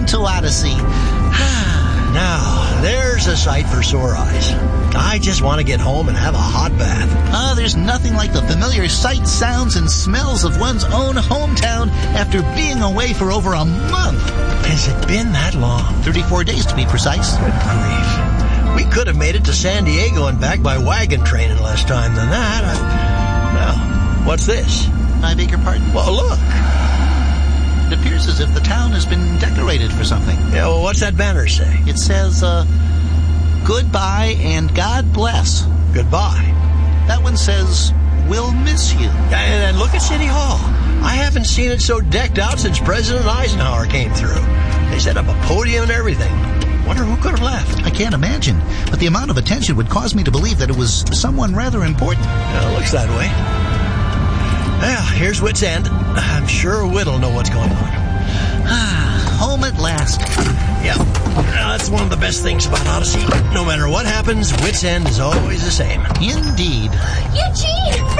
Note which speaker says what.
Speaker 1: to Odyssey.
Speaker 2: Now, there's a sight for sore eyes. I just want to get home and have a hot bath.
Speaker 1: There's nothing like the familiar sights, sounds, and smells of one's own hometown after being away for over a month.
Speaker 2: Has it been that long?
Speaker 1: 34 days to be precise.
Speaker 2: Good grief. We could have made it to San Diego and back by wagon train in less time than that. Now, what's this?
Speaker 1: I beg your pardon?
Speaker 2: Well, look.
Speaker 1: It appears as if the town has been decorated for something.
Speaker 2: Yeah, well, what's that banner say?
Speaker 1: It says, goodbye and God bless.
Speaker 2: Goodbye.
Speaker 1: That one says, we'll miss you.
Speaker 2: And look at City Hall. I haven't seen it so decked out since President Eisenhower came through. They set up a podium and everything. Wonder who could have left.
Speaker 1: I can't imagine, but the amount of attention would cause me to believe that it was someone rather important.
Speaker 2: Yeah, it looks that way. Well, here's Wits End. I'm sure Whit'll know what's going on.
Speaker 1: Home at last.
Speaker 2: Yeah, that's one of the best things about Odyssey. No matter what happens, Wits End is always the same.
Speaker 1: Indeed.
Speaker 3: Eugene!